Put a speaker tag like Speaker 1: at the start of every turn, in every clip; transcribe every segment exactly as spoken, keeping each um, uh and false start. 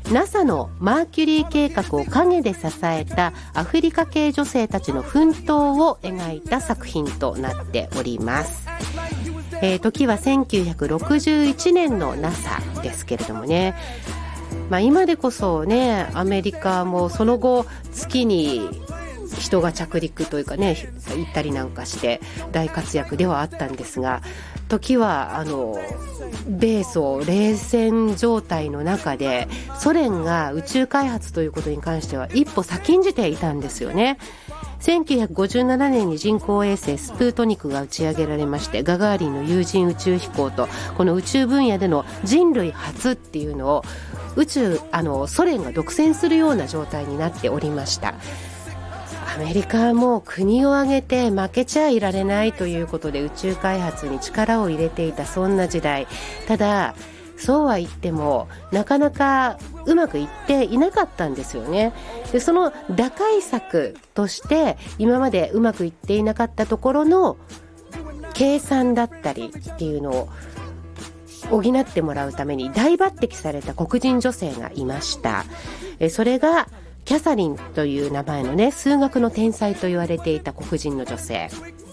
Speaker 1: ナサ のマーキュリー計画を陰で支えたアフリカ系女性たちの奮闘を描いた作品となっております。えー、時はせんきゅうひゃくろくじゅういちねんの ナサ ですけれどもね、まあ、今でこそねアメリカもその後月に人が着陸というかね行ったりなんかして大活躍ではあったんですが、時はあの米ソ冷戦状態の中でソ連が宇宙開発ということに関しては一歩先んじていたんですよね。せんきゅうひゃくごじゅうななねんに人工衛星スプートニクが打ち上げられまして、ガガーリンの有人宇宙飛行とこの宇宙分野での人類初っていうのを宇宙あのソ連が独占するような状態になっておりました。アメリカはもう国を挙げて負けちゃいられないということで宇宙開発に力を入れていたそんな時代。ただそうは言ってもなかなかうまくいっていなかったんですよね。でその打開策として今までうまくいっていなかったところの計算だったりっていうのを補ってもらうために大抜擢された黒人女性がいました。えそれがキャサリンという名前のね数学の天才と言われていた黒人の女性、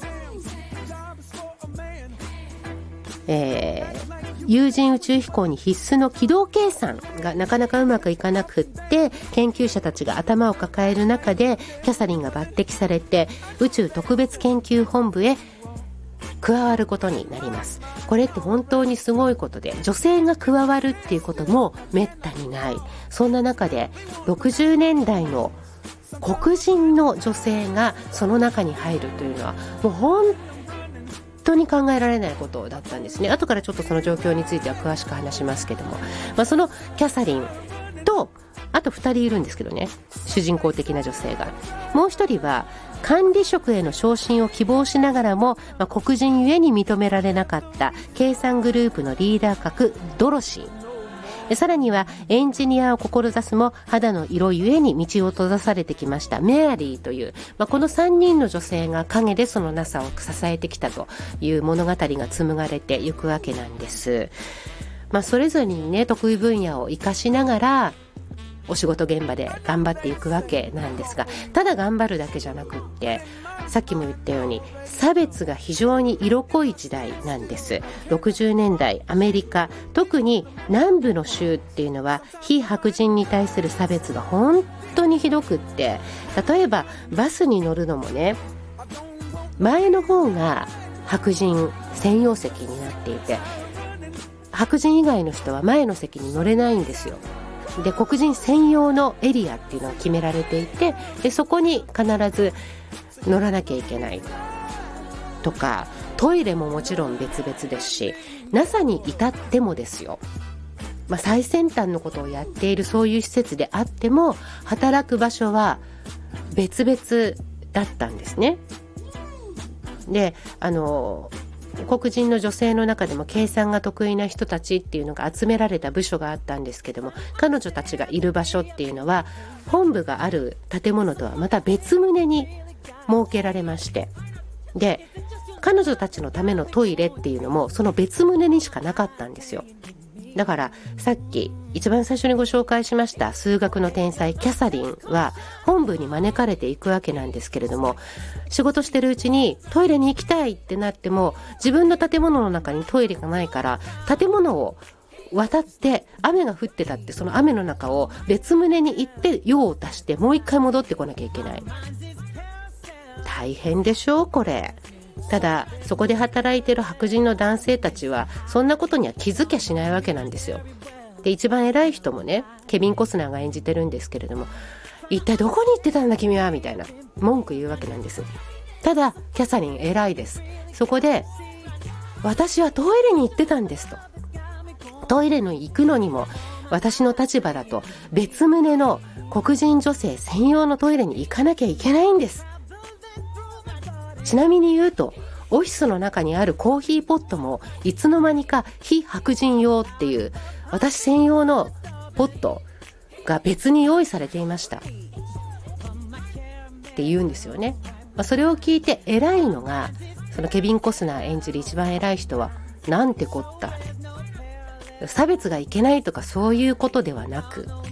Speaker 1: えー、有人宇宙飛行に必須の軌道計算がなかなかうまくいかなくって研究者たちが頭を抱える中でキャサリンが抜擢されて宇宙特別研究本部へ加わることになります。これって本当にすごいことで、女性が加わるっていうこともめったにない。そんな中でろくじゅうねんだいの黒人の女性がその中に入るというのはもう本当に考えられないことだったんですね。後からちょっとその状況については詳しく話しますけども、まあ、そのキャサリンとあとふたりいるんですけどね、主人公的な女性が。もうひとりは管理職への昇進を希望しながらも、まあ、黒人ゆえに認められなかった計算グループのリーダー格ドロシー。さらにはエンジニアを志すも肌の色ゆえに道を閉ざされてきましたメアリーという、まあ、このさんにんの女性が陰でその ナサ を支えてきたという物語が紡がれていくわけなんです。まあ、それぞれにね得意分野を生かしながらお仕事現場で頑張っていくわけなんですが、ただ頑張るだけじゃなくって、さっきも言ったように差別が非常に色濃い時代なんです。ろくじゅうねんだいアメリカ、特に南部の州っていうのは非白人に対する差別が本当にひどくって、例えばバスに乗るのもね、前の方が白人専用席になっていて、白人以外の人は前の席に乗れないんですよ。で黒人専用のエリアっていうのが決められていて、でそこに必ず乗らなきゃいけないとか、トイレももちろん別々ですし、 ナサ に至ってもですよ、まあ、最先端のことをやっているそういう施設であっても働く場所は別々だったんですね。であの黒人の女性の中でも計算が得意な人たちっていうのが集められた部署があったんですけども、彼女たちがいる場所っていうのは本部がある建物とはまた別棟に設けられまして、で彼女たちのためのトイレっていうのもその別棟にしかなかったんですよ。だからさっき一番最初にご紹介しました数学の天才キャサリンは本部に招かれていくわけなんですけれども、仕事してるうちにトイレに行きたいってなっても自分の建物の中にトイレがないから、建物を渡って雨が降ってたってその雨の中を別棟に行って用を足してもう一回戻ってこなきゃいけない。大変でしょうこれ。ただそこで働いてる白人の男性たちはそんなことには気づきゃしないわけなんですよ。で一番偉い人もね、ケビン・コスナーが演じてるんですけれども、一体どこに行ってたんだ君はみたいな文句言うわけなんです。ただキャサリン偉いです。そこで私はトイレに行ってたんですと、トイレの行くのにも私の立場だと別棟の黒人女性専用のトイレに行かなきゃいけないんです。ちなみに言うとオフィスの中にあるコーヒーポットもいつの間にか非白人用っていう私専用のポットが別に用意されていましたって言うんですよね。まあ、それを聞いて偉いのがそのケビン・コスナー演じる一番偉い人は、なんてこった、差別がいけないとかそういうことではなく、